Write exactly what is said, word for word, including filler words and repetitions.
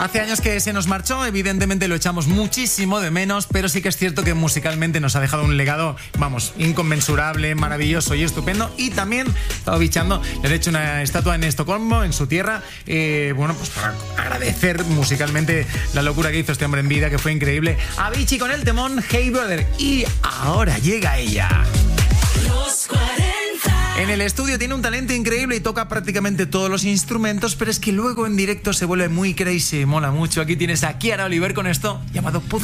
Hace años que se nos marchó, evidentemente lo echamos muchísimo de menos, pero sí que es cierto que musicalmente nos ha dejado un legado, vamos, inconmensurable, maravilloso y estupendo. Y también, he estado bichando, le he hecho una estatua en Estocolmo, en su tierra, eh, bueno, pues para agradecer musicalmente la locura que hizo este hombre en vida, que fue increíble. Avicii con el temón Hey Brother. Y ahora llega ella. Los cuarenta. En el estudio tiene un talento increíble y toca prácticamente todos los instrumentos, pero es que luego en directo se vuelve muy crazy, mola mucho. Aquí tienes a Kiara Oliver con esto llamado Puz.